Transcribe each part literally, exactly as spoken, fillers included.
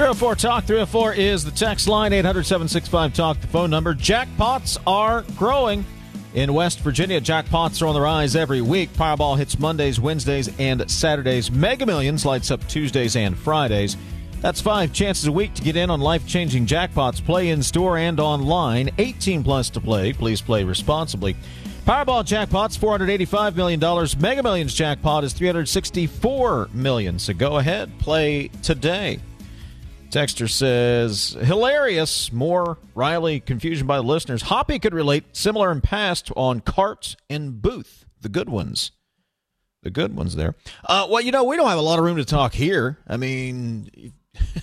three oh four talk, three oh four is the text line, eight hundred, seven six five, talk, the phone number. Jackpots are growing in West Virginia. Jackpots are on the rise every week. Powerball hits Mondays, Wednesdays, and Saturdays. Mega Millions lights up Tuesdays and Fridays. That's five chances a week to get in on life-changing jackpots. Play in-store and online. eighteen plus to play. Please play responsibly. Powerball jackpot's four hundred eighty-five million dollars. Mega Millions jackpot is three hundred sixty-four million dollars. So go ahead, play today. Texter says, hilarious. More Riley confusion by the listeners. Hoppy could relate similar in past on Cart and Booth. The good ones. The good ones there. Uh, well, you know, we don't have a lot of room to talk here. I mean,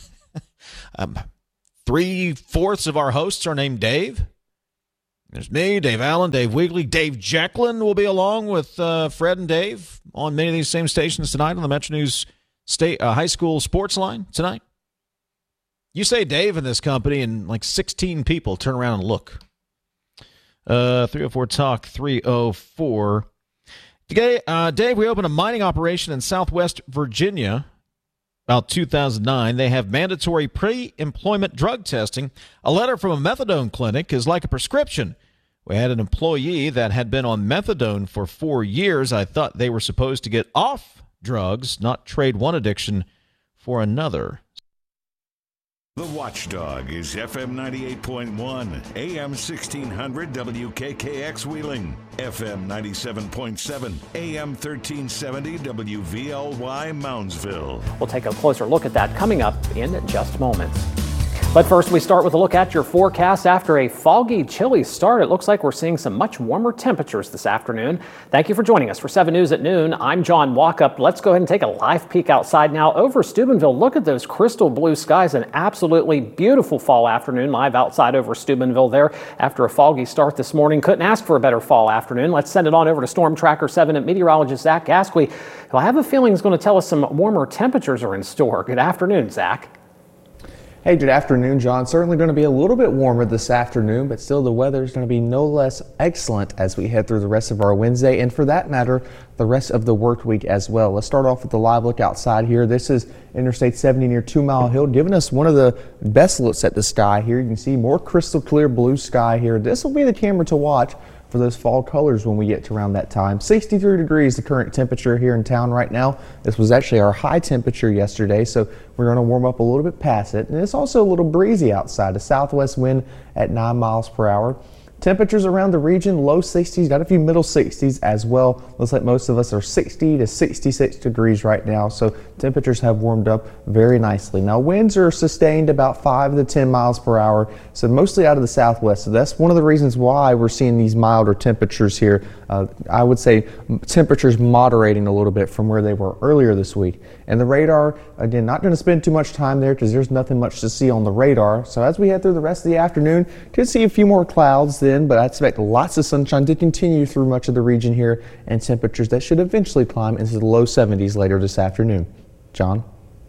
um, three-fourths of our hosts are named Dave. There's me, Dave Allen, Dave Weegley. Dave Jacklin will be along with uh, Fred and Dave on many of these same stations tonight on the Metro News State uh, High School Sports Line tonight. You say Dave in this company, and like sixteen people turn around and look. Uh, three oh four talk, three oh four. Today, uh, Dave, we opened a mining operation in Southwest Virginia about two thousand nine. They have mandatory pre-employment drug testing. A letter from a methadone clinic is like a prescription. We had an employee that had been on methadone for four years. I thought they were supposed to get off drugs, not trade one addiction for another. The Watchdog is F M ninety-eight point one, A M sixteen hundred W K K X Wheeling, F M ninety-seven point seven, A M thirteen seventy W V L Y Moundsville. We'll take a closer look at that coming up in just moments. But first, we start with a look at your forecast. After a foggy, chilly start, it looks like we're seeing some much warmer temperatures this afternoon. Thank you for joining us for seven News at noon. I'm John Walkup. Let's go ahead and take a live peek outside now over Steubenville. Look at those crystal blue skies. An absolutely beautiful fall afternoon live outside over Steubenville there after a foggy start this morning. Couldn't ask for a better fall afternoon. Let's send it on over to Storm Tracker seven and meteorologist Zach Gasquet, who I have a feeling is going to tell us some warmer temperatures are in store. Good afternoon, Zach. Hey, good afternoon, John. Certainly going to be a little bit warmer this afternoon, but still the weather is going to be no less excellent as we head through the rest of our Wednesday, and for that matter, the rest of the work week as well. Let's start off with the live look outside here. This is Interstate seventy near Two Mile Hill, giving us one of the best looks at the sky here. You can see more crystal clear blue sky here. This will be the camera to watch for those fall colors when we get to around that time. sixty-three degrees the current temperature here in town right now. This was actually our high temperature yesterday, so we're going to warm up a little bit past it. And it's also a little breezy outside, a southwest wind at nine miles per hour. Temperatures around the region, low sixties, got a few middle sixties as well. Looks like most of us are sixty to sixty-six degrees right now, so temperatures have warmed up very nicely. Now winds are sustained about five to ten miles per hour, so mostly out of the southwest. So that's one of the reasons why we're seeing these milder temperatures here. Uh, I would say temperatures moderating a little bit from where they were earlier this week. And the radar, again, not going to spend too much time there because there's nothing much to see on the radar. So as we head through the rest of the afternoon, could see a few more clouds then, but I expect lots of sunshine to continue through much of the region here and temperatures that should eventually climb into the low seventies later this afternoon. John?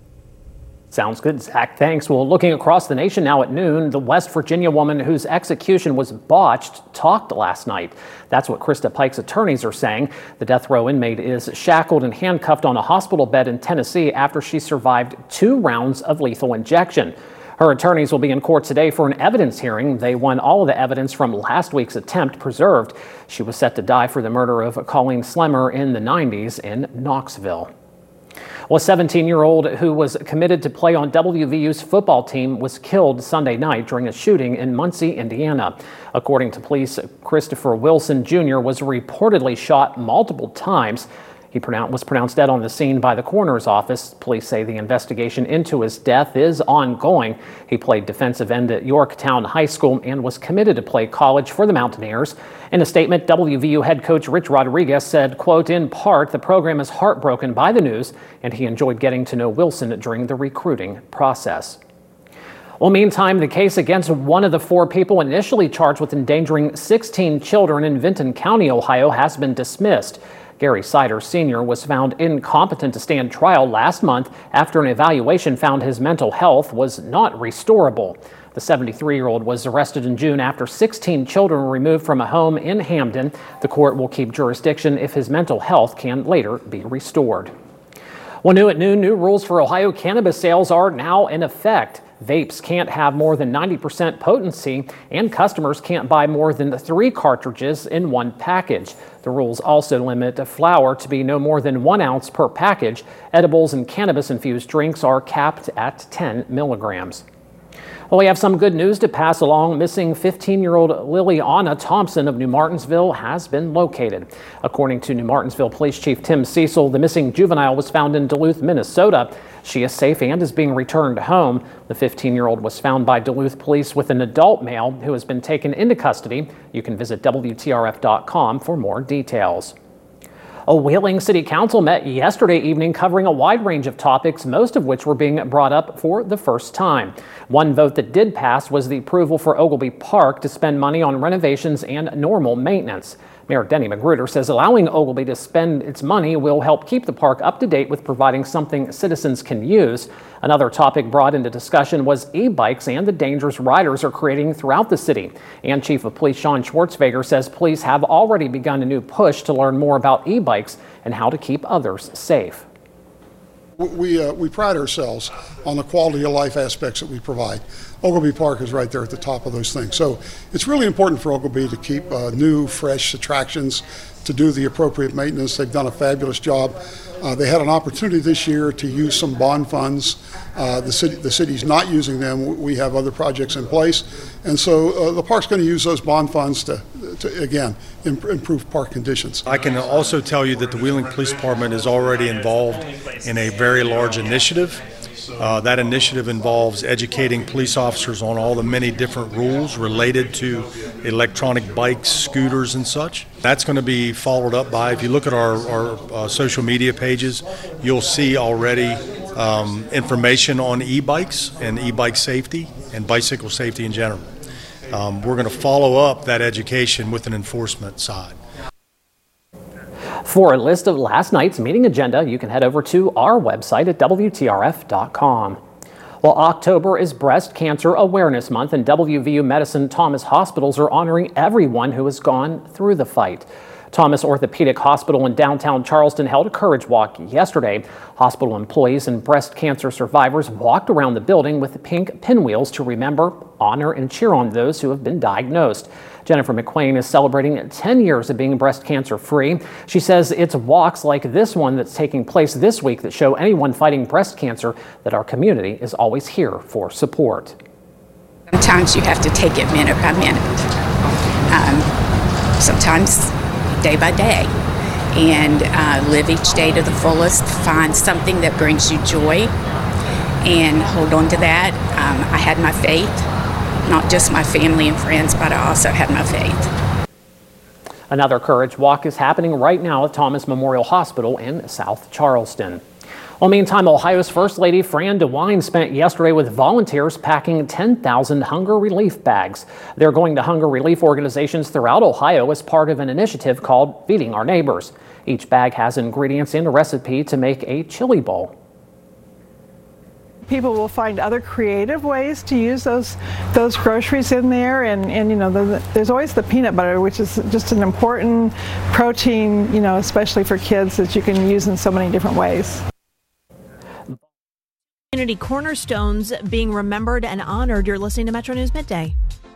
Sounds good, Zach. Thanks. Well, looking across the nation now at noon, the West Virginia woman whose execution was botched talked last night. That's what Krista Pike's attorneys are saying. The death row inmate is shackled and handcuffed on a hospital bed in Tennessee after she survived two rounds of lethal injection. Her attorneys will be in court today for an evidence hearing. They want all of the evidence from last week's attempt preserved. She was set to die for the murder of Colleen Slemmer in the nineties in Knoxville. Well, a seventeen-year-old who was committed to play on W V U's football team was killed Sunday night during a shooting in Muncie, Indiana. According to police, Christopher Wilson Junior was reportedly shot multiple times. He was pronounced dead on the scene by the coroner's office. Police say the investigation into his death is ongoing. He played defensive end at Yorktown High School and was committed to play college for the Mountaineers. In a statement, W V U head coach Rich Rodriguez said, quote, in part, the program is heartbroken by the news, and he enjoyed getting to know Wilson during the recruiting process. Well, meantime, the case against one of the four people initially charged with endangering sixteen children in Vinton County, Ohio, has been dismissed. Gary Sider Senior was found incompetent to stand trial last month after an evaluation found his mental health was not restorable. The seventy-three-year-old was arrested in June after sixteen children were removed from a home in Hamden. The court will keep jurisdiction if his mental health can later be restored. Well, new at noon, new rules for Ohio cannabis sales are now in effect. Vapes can't have more than ninety percent potency, and customers can't buy more than three cartridges in one package. The rules also limit flour to be no more than one ounce per package. Edibles and cannabis-infused drinks are capped at ten milligrams. Well, we have some good news to pass along. Missing fifteen-year-old Liliana Thompson of New Martinsville has been located. According to New Martinsville Police Chief Tim Cecil, the missing juvenile was found in Duluth, Minnesota. She is safe and is being returned home. The fifteen-year-old was found by Duluth police with an adult male who has been taken into custody. You can visit W T R F dot com for more details. A Wheeling City Council met yesterday evening covering a wide range of topics, most of which were being brought up for the first time. One vote that did pass was the approval for Oglebay Park to spend money on renovations and normal maintenance. Mayor Denny Magruder says allowing Oglebay to spend its money will help keep the park up to date with providing something citizens can use. Another topic brought into discussion was e-bikes and the dangers riders are creating throughout the city. And Chief of Police Sean Schwartzvager says police have already begun a new push to learn more about e-bikes and how to keep others safe. We, uh, we pride ourselves on the quality of life aspects that we provide. Oglebay Park is right there at the top of those things. So it's really important for Oglebay to keep uh, new, fresh attractions, to do the appropriate maintenance. They've done a fabulous job. Uh, they had an opportunity this year to use some bond funds. Uh, the city, the city's not using them. We have other projects in place. And so uh, the park's going to use those bond funds to, to again, imp- improve park conditions. I can also tell you that the Wheeling Police Department is already involved in a very large initiative. Uh, that initiative involves educating police officers on all the many different rules related to electronic bikes, scooters, and such. That's going to be followed up by, if you look at our, our uh, social media pages, you'll see already um, information on e-bikes and e-bike safety and bicycle safety in general. Um, we're going to follow up that education with an enforcement side. For a list of last night's meeting agenda, you can head over to our website at W T R F dot com. Well, October is Breast Cancer Awareness Month, and W V U Medicine Thomas hospitals are honoring everyone who has gone through the fight. Thomas Orthopedic Hospital in downtown Charleston held a courage walk yesterday. Hospital employees and breast cancer survivors walked around the building with pink pinwheels to remember, honor, and cheer on those who have been diagnosed. Jennifer McQueen is celebrating ten years of being breast cancer free. She says it's walks like this one that's taking place this week that show anyone fighting breast cancer that our community is always here for support. Sometimes you have to take it minute by minute. Um, sometimes day by day, and uh, live each day to the fullest. Find something that brings you joy and hold on to that. Um, I had my faith, not just my family and friends, but I also had my faith. Another courage walk is happening right now at Thomas Memorial Hospital in South Charleston. Well, meantime, Ohio's First Lady Fran DeWine spent yesterday with volunteers packing ten thousand hunger relief bags. They're going to hunger relief organizations throughout Ohio as part of an initiative called Feeding Our Neighbors. Each bag has ingredients and a recipe to make a chili bowl. People will find other creative ways to use those those groceries in there, and, and you know, the, there's always the peanut butter, which is just an important protein, you know, especially for kids, that you can use in so many different ways. Community cornerstones being remembered and honored. You're listening to Metro News Midday.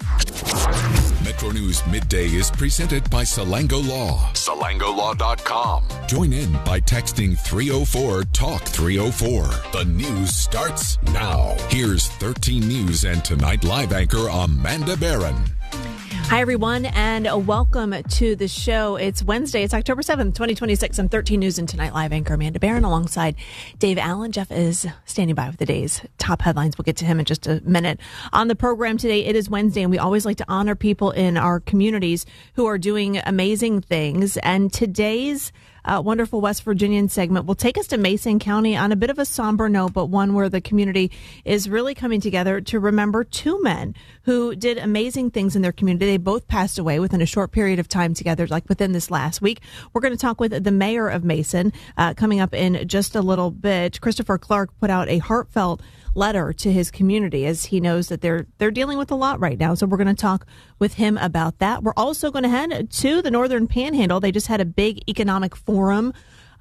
Metro News Midday is presented by Salango Law. Salango Law dot com. Join in by texting three oh four talk three oh four. The news starts now. Here's thirteen News and Tonight Live anchor Amanda Barron. Hi, everyone, and welcome to the show. It's Wednesday. It's October seventh, twenty twenty-six. I'm thirteen News and Tonight Live anchor Amanda Barron alongside Dave Allen. Jeff is standing by with the day's top headlines. We'll get to him in just a minute. On the program today, it is Wednesday, and we always like to honor people in our communities who are doing amazing things. And today's Uh, wonderful West Virginian segment will take us to Mason County on a bit of a somber note, but one where the community is really coming together to remember two men who did amazing things in their community. They both passed away within a short period of time together, like within this last week. We're going to talk with the mayor of Mason uh, coming up in just a little bit. Christopher Clark put out a heartfelt letter to his community as he knows that they're they're dealing with a lot right now. So we're going to talk with him about that. We're also going to head to the Northern Panhandle. They just had a big economic forum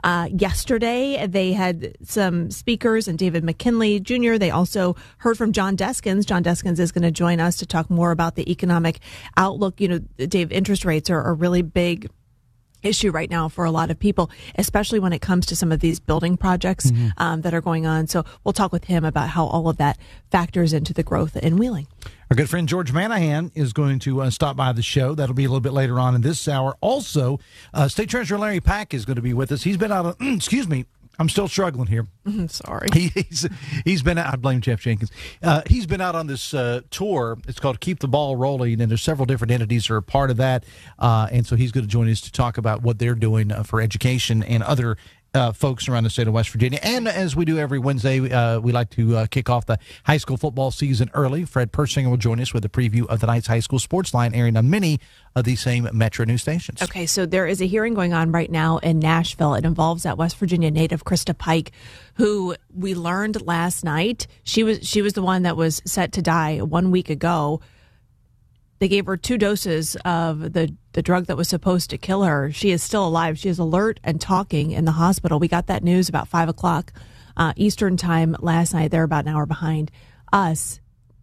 Uh, yesterday, they had some speakers and David McKinley Junior They also heard from John Deskins. John Deskins is going to join us to talk more about the economic outlook. You know, Dave, interest rates are a really big issue right now for a lot of people, especially when it comes to some of these building projects mm-hmm. um, that are going on. So we'll talk with him about how all of that factors into the growth in Wheeling. Our good friend George Manahan is going to uh, stop by the show. That'll be a little bit later on in this hour. Also, uh, State Treasurer Larry Pack is going to be with us. He's been out of, excuse me, I'm still struggling here. I'm sorry. He, he's he's been out. I blame Jeff Jenkins. Uh, he's been out on this uh, tour. It's called Keep the Ball Rolling, and there's several different entities that are a part of that. Uh, and so he's going to join us to talk about what they're doing uh, for education and other Uh, folks around the state of West Virginia. And as we do every Wednesday, uh, we like to uh, kick off the high school football season early. Fred Persinger will join us with a preview of tonight's high school sports line, airing on many of these same Metro News stations. Okay, so there is a hearing going on right now in Nashville. It involves that West Virginia native, Krista Pike, who we learned last night. She was she was the one that was set to die one week ago. They gave her two doses of the, the drug that was supposed to kill her. She is still alive. She is alert and talking in the hospital. We got that news about five o'clock uh, Eastern time last night. They're about an hour behind us.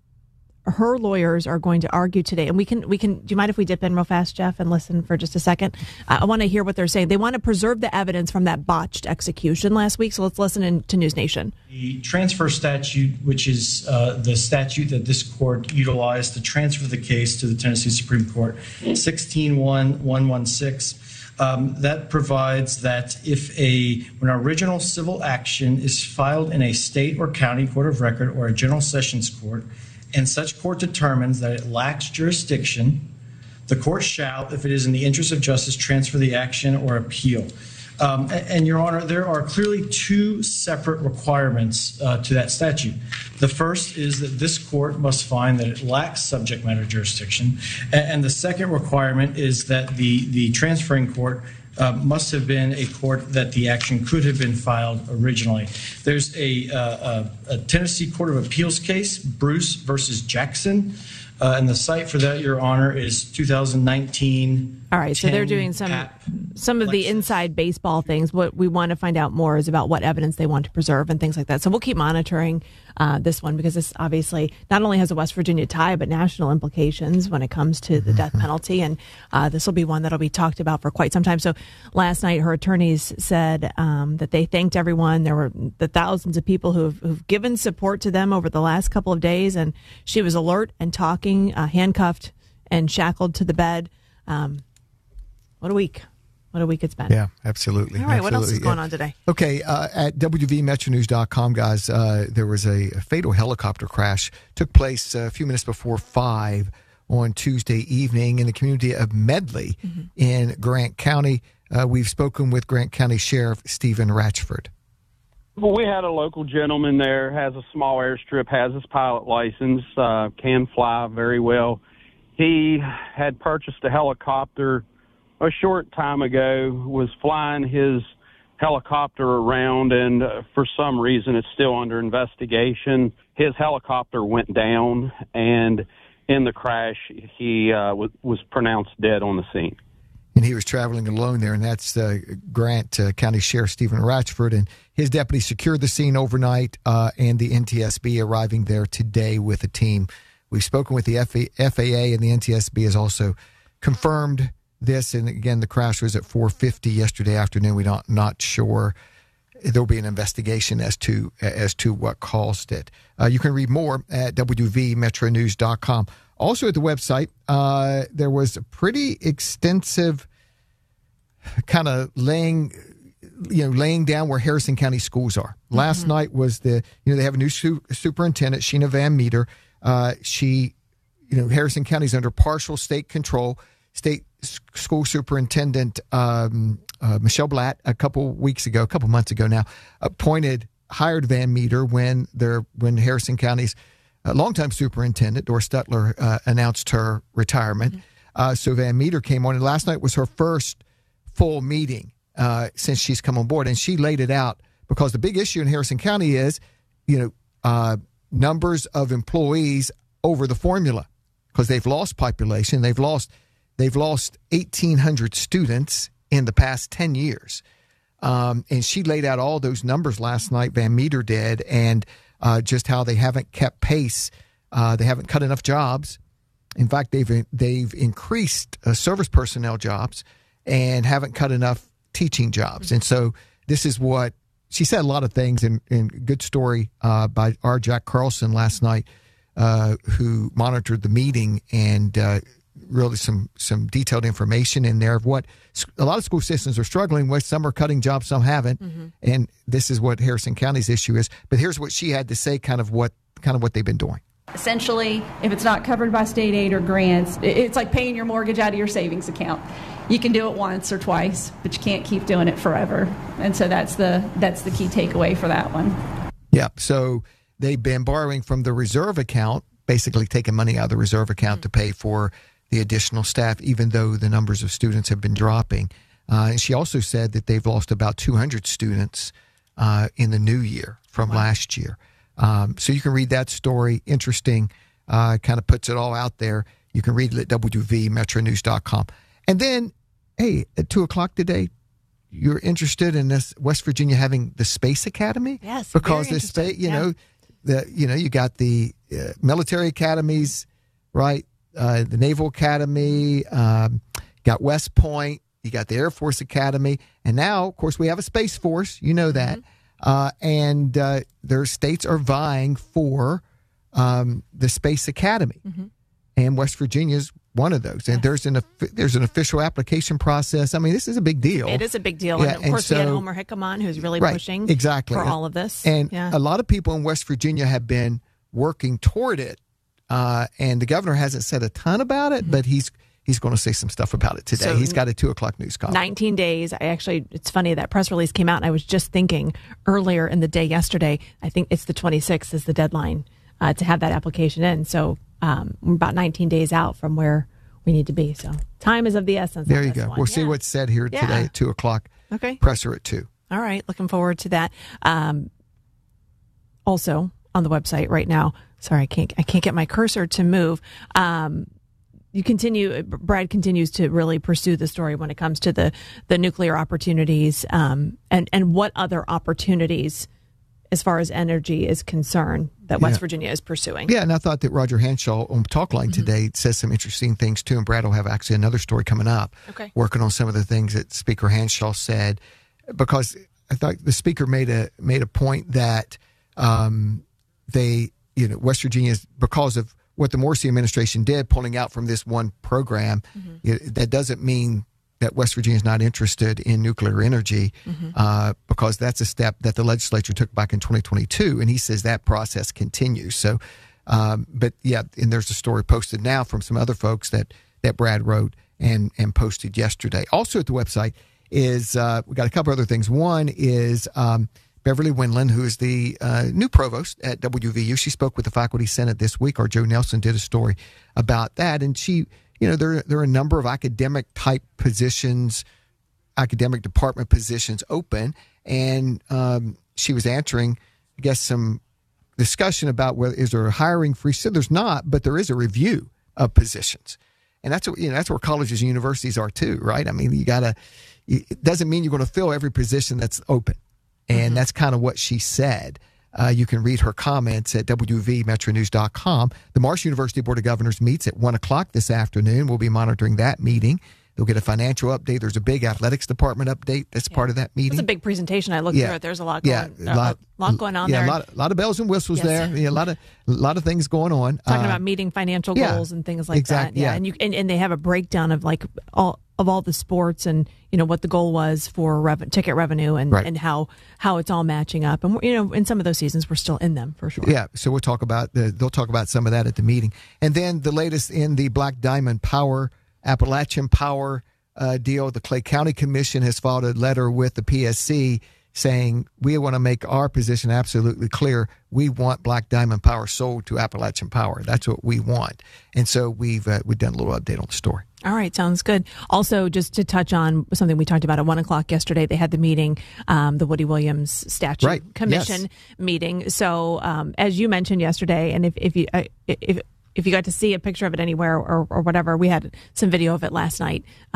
Her lawyers are going to argue today, and we can we can. Do you mind if we dip in real fast, Jeff, and listen for just a second? Uh, I want to hear what they're saying. They want to preserve the evidence from that botched execution last week. So let's listen in to News Nation. The transfer statute, which is uh, the statute that this court utilized to transfer the case to the Tennessee Supreme Court, sixteen one one one six. Um, that provides that if a when an original civil action is filed in a state or county court of record or a general sessions court, and such court determines that it lacks jurisdiction, the court shall, if it is in the interest of justice, transfer the action or appeal. Um, and, and, Your Honor, there are clearly two separate requirements uh, to that statute. The first is that this court must find that it lacks subject matter jurisdiction. And, and the second requirement is that the, the transferring court Uh, must have been a court that the action could have been filed originally. There's a, uh, a, a Tennessee Court of Appeals case, Bruce versus Jackson, uh, and the site for that, Your Honor, is two thousand nineteen. All right, so they're doing some some of the inside baseball things. What we want to find out more is about what evidence they want to preserve and things like that. So we'll keep monitoring uh, this one, because this obviously not only has a West Virginia tie, but national implications when it comes to the death penalty. And uh, this will be one that'll be talked about for quite some time. So last night, her attorneys said um, that they thanked everyone. There were the thousands of people who've, who've given support to them over the last couple of days. And she was alert and talking, uh, handcuffed and shackled to the bed. Um, What a week. What a week it's been. Yeah, absolutely. All right, absolutely. what else is going yeah. on today? Okay, uh, at W V Metro News dot com, guys, uh, there was a, a fatal helicopter crash. Took place a few minutes before five on Tuesday evening in the community of Medley mm-hmm. in Grant County. Uh, we've spoken with Grant County Sheriff Stephen Ratchford. Well, we had a local gentleman there, has a small airstrip, has his pilot license, uh, can fly very well. He had purchased a helicopter a short time ago, was flying his helicopter around, and uh, for some reason it's still under investigation. His helicopter went down, and in the crash, he uh, w- was pronounced dead on the scene. And he was traveling alone there, and that's uh, Grant uh, County Sheriff Stephen Ratchford, and his deputy secured the scene overnight, uh, and the N T S B arriving there today with a team. We've spoken with the F A A, and the N T S B has also confirmed this. And again, the crash was at four fifty yesterday afternoon. We're not, not sure. There'll be an investigation as to as to what caused it. Uh, you can read more at W V Metro News dot com. Also at the website, uh, there was a pretty extensive kind of laying, you know, laying down where Harrison County schools are. Mm-hmm. Last night was the, you know, they have a new su- superintendent, Sheena Van Meter. Uh, she, you know, Harrison County's under partial state control. State school superintendent um, uh, Michelle Blatt a couple weeks ago, a couple months ago now, appointed, hired Van Meter when there when Harrison County's uh, longtime superintendent Doris Stutler uh, announced her retirement. Mm-hmm. Uh, so Van Meter came on, and last night was her first full meeting uh, since she's come on board, and she laid it out because the big issue in Harrison County is, you know, uh, numbers of employees over the formula because they've lost population, they've lost. They've lost eighteen hundred students in the past ten years. Um, and she laid out all those numbers last night, Van Meter did, and uh, just how they haven't kept pace. Uh, they haven't cut enough jobs. In fact, they've they've increased uh, service personnel jobs and haven't cut enough teaching jobs. And so this is what she said. A lot of things, and, and good story uh, by our Jack Carlson last night, uh, who monitored the meeting, and uh, really some some detailed information in there of what a lot of school systems are struggling with. Some are cutting jobs, some haven't, mm-hmm. and this is what Harrison County's issue is. But here's what she had to say, kind of what kind of what they've been doing. Essentially, if it's not covered by state aid or grants, it's like paying your mortgage out of your savings account. You can do it once or twice, but you can't keep doing it forever. And so that's the that's the key takeaway for that one. Yeah. So they've been borrowing from the reserve account, basically taking money out of the reserve account mm-hmm. to pay for the additional staff, even though the numbers of students have been dropping. Uh, and she also said that they've lost about two hundred students uh, in the new year from wow. last year. Um, so you can read that story. Interesting. Uh, kind of puts it all out there. You can read it at W V Metro News dot com. And then, hey, at two o'clock today, you're interested in this West Virginia having the Space Academy? Yes, because the space, you yeah. know, the you know you got the uh, military academies, right? Uh, the Naval Academy, um, got West Point, you got the Air Force Academy, and now, of course, we have a Space Force. You know that. Mm-hmm. Uh, and uh, their states are vying for um, the Space Academy, mm-hmm. and West Virginia is one of those. And yes. there's an there's an official application process. I mean, this is a big deal. It is a big deal, yeah, and of course, so, we had Homer Hickam, who's really right, pushing exactly. for all of this. And yeah. a lot of people in West Virginia have been working toward it, uh, and the governor hasn't said a ton about it, mm-hmm. but he's. He's going to say some stuff about it today. So, he's got a two o'clock news call. nineteen days. I actually, it's funny that press release came out, and I was just thinking earlier in the day yesterday, I think it's the twenty-sixth is the deadline uh, to have that application in. So um, we're about nineteen days out from where we need to be. So time is of the essence. There you go. One. We'll yeah. see what's said here yeah. today at two o'clock. Okay. Presser at two. All right. Looking forward to that. Um, also on the website right now. Sorry, I can't. I can't get my cursor to move. Um, You continue, Brad continues to really pursue the story when it comes to the, the nuclear opportunities um, and, and what other opportunities, as far as energy is concerned, that West yeah. Virginia is pursuing. Yeah, and I thought that Roger Hanshaw on Talkline mm-hmm. today says some interesting things, too. And Brad will have actually another story coming up, okay. working on some of the things that Speaker Hanshaw said, because I thought the Speaker made a made a point that um, they, you know, West Virginia, is, because of what the Morrissey administration did, pulling out from this one program, mm-hmm. it, that doesn't mean that West Virginia is not interested in nuclear energy, mm-hmm. uh, because that's a step that the legislature took back in twenty twenty-two, and he says that process continues. So, um, but yeah, and there's a story posted now from some other folks that that Brad wrote and and posted yesterday. Also at the website is uh, we got a couple other things. One is Um, Beverly Windland, who is the uh, new provost at W V U. She spoke with the faculty senate this week, or Joe Nelson did a story about that. And she, you know, there, there are a number of academic type positions, academic department positions open. And um, she was answering, I guess, some discussion about whether is there a hiring freeze. So there's not, but there is a review of positions. And that's what, you know, that's where colleges and universities are too, right? I mean, you got to, it doesn't mean you're going to fill every position that's open. And mm-hmm. that's kind of what she said. Uh, you can read her comments at W V Metro News dot com. The Marsh University Board of Governors meets at one o'clock this afternoon. We'll be monitoring that meeting. They'll get a financial update. There's a big athletics department update that's yeah. part of that meeting. It's a big presentation. I looked yeah. through it. There's a lot going, yeah, a lot, a lot going on yeah, there. Yeah, a lot, a lot of bells and whistles yes. there. Yeah, a lot of a lot of things going on. Talking uh, about meeting financial yeah, goals and things like exactly, that. Yeah, yeah. and you and, and they have a breakdown of like all of all the sports and you know what the goal was for rev- ticket revenue and, right. and how how it's all matching up. And you know, in some of those seasons, we're still in them for sure. Yeah, so we'll talk about the, they'll talk about some of that at the meeting, and then the latest in the Black Diamond Power, Appalachian Power uh, deal. The Clay County Commission has filed a letter with the P S C saying we want to make our position absolutely clear. We want Black Diamond Power sold to Appalachian Power. That's what we want. And so we've uh, we've done a little update on the story. All right, sounds good. Also, just to touch on something we talked about at one o'clock yesterday, they had the meeting, um, the Woody Williams Statute right. Commission yes. meeting. So, um, as you mentioned yesterday, and if if you uh, if if you got to see a picture of it anywhere or, or whatever, we had some video of it last night. Um,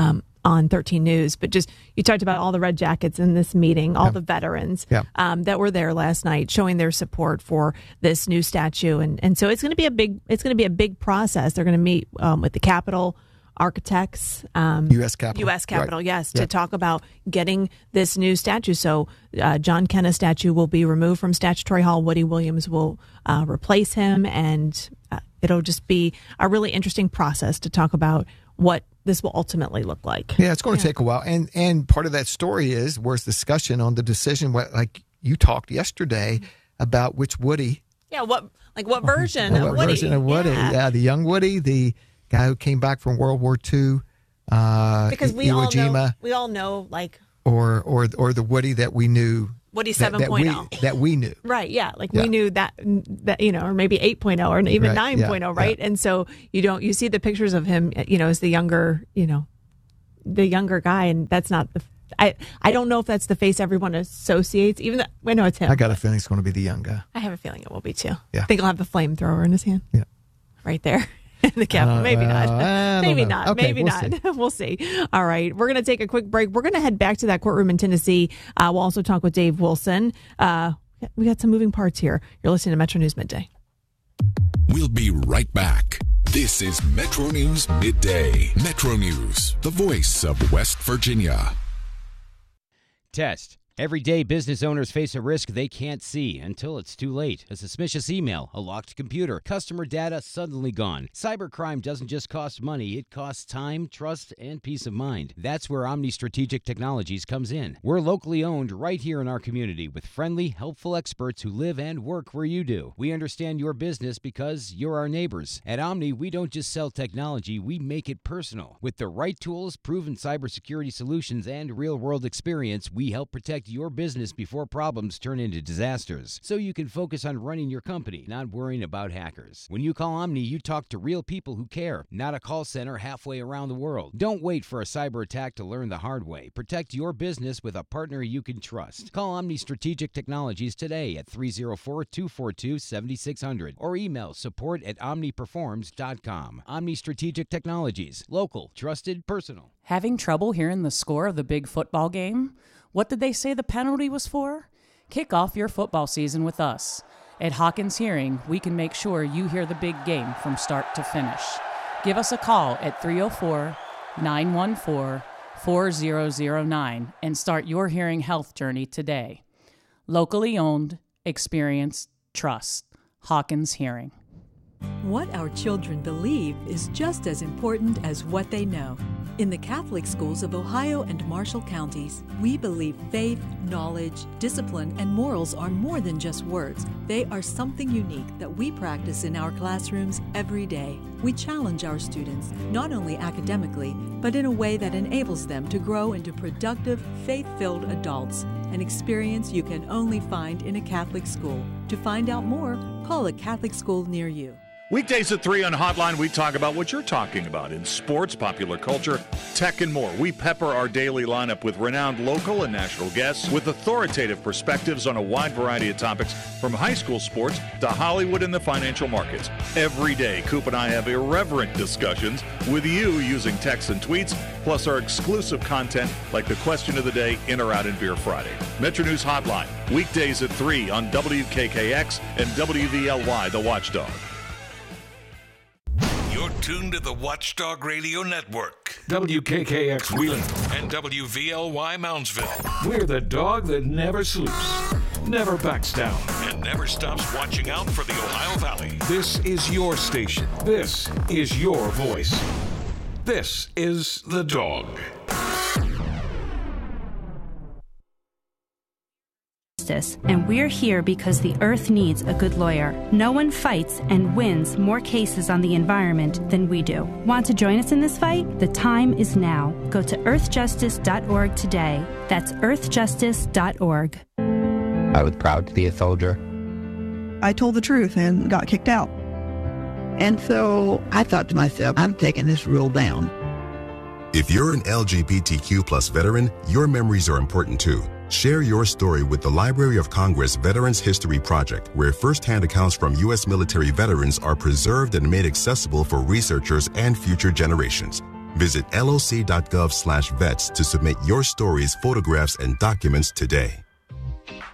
on thirteen News. But just, you talked about all the Red Jackets in this meeting, all yeah. the veterans yeah. um, that were there last night, showing their support for this new statue. And, and so it's going to be a big, it's going to be a big process. They're going to meet um, with the Capitol architects, um, U S Capitol, U S Capitol, right. yes, yeah. to talk about getting this new statue. So uh, John Kenna's statue will be removed from Statutory Hall. Woody Williams will uh, replace him, and uh, it'll just be a really interesting process to talk about what this will ultimately look like. Yeah, it's going to yeah. take a while, and and part of that story is where's discussion on the decision. What, like you talked yesterday about which Woody. Yeah, what like what version what of Woody? version of Woody? Yeah. yeah, the young Woody, the guy who came back from World War Two, uh, because we Iwo all Jima, know we all know like or or or the Woody that we knew, Woody that, seven that, point we, oh. that we knew, right? Yeah, like yeah. we knew that that you know, or maybe eight point oh, or even right. nine point oh, yeah. right? Yeah. And so you don't you see the pictures of him, you know, as the younger, you know, the younger guy, and that's not the. I I don't know if that's the face everyone associates. Even though I know it's him. I got a feeling it's going to be the young guy. I have a feeling it will be too. Yeah. I think he'll have the flamethrower in his hand. Yeah, right there. The Capitol. Uh, maybe well, not. Maybe know. not. Okay, Maybe we'll not. See. We'll see. All right. We're going to take a quick break. We're going to head back to that courtroom in Tennessee. Uh, we'll also talk with Dave Wilson. Uh, we got some moving parts here. You're listening to Metro News Midday. We'll be right back. This is Metro News Midday. Metro News, the voice of West Virginia. Test. Every day, business owners face a risk they can't see until it's too late. A suspicious email, a locked computer, customer data suddenly gone. Cybercrime doesn't just cost money, it costs time, trust, and peace of mind. That's where Omni Strategic Technologies comes in. We're locally owned right here in our community with friendly, helpful experts who live and work where you do. We understand your business because you're our neighbors. At Omni, we don't just sell technology, we make it personal. With the right tools, proven cybersecurity solutions, and real-world experience, we help protect your business before problems turn into disasters, so you can focus on running your company, not worrying about hackers. When you call Omni, you talk to real people who care, not a call center halfway around the world. Don't wait for a cyber attack to learn the hard way. Protect your business with a partner you can trust. Call Omni Strategic Technologies today at three oh four, two four two, seven six zero zero or email support at omniperforms dot com. Omni Strategic Technologies. Local, trusted, personal. Having trouble hearing the score of the big football game? What did they say the penalty was for? Kick off your football season with us. At Hawkins Hearing, we can make sure you hear the big game from start to finish. Give us a call at three oh four, nine one four, four zero zero nine and start your hearing health journey today. Locally owned, experienced, trust. Hawkins Hearing. What our children believe is just as important as what they know. In the Catholic schools of Ohio and Marshall counties, we believe faith, knowledge, discipline, and morals are more than just words. They are something unique that we practice in our classrooms every day. We challenge our students, not only academically, but in a way that enables them to grow into productive, faith-filled adults, an experience you can only find in a Catholic school. To find out more, call a Catholic school near you. Weekdays at three on Hotline, we talk about what you're talking about in sports, popular culture, tech, and more. We pepper our daily lineup with renowned local and national guests with authoritative perspectives on a wide variety of topics, from high school sports to Hollywood and the financial markets. Every day, Coop and I have irreverent discussions with you using texts and tweets, plus our exclusive content like the question of the day, In or Out in Beer Friday. Metro News Hotline, weekdays at three on W K K X and W V L Y, The Watchdog. You're tuned to the Watchdog Radio Network. W K K X Wheeling. And W V L Y Moundsville. We're the dog that never sleeps, never backs down, and never stops watching out for the Ohio Valley. This is your station. This is your voice. This is The Dog. And we're here because the earth needs a good lawyer. No one fights and wins more cases on the environment than we do. Want to join us in this fight? The time is now. Go to earth justice dot org today. That's earth justice dot org. I was proud to be a soldier. I told the truth and got kicked out. And so I thought to myself, I'm taking this rule down. If you're an L G B T Q plus veteran, your memories are important too. Share your story with the Library of Congress Veterans History Project, where firsthand accounts from U S military veterans are preserved and made accessible for researchers and future generations. Visit loc.gov slash vets to submit your stories, photographs, and documents today.